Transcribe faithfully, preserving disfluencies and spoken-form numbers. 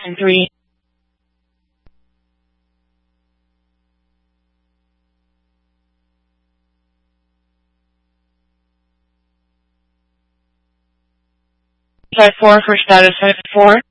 and three. Try four for status. Hit four.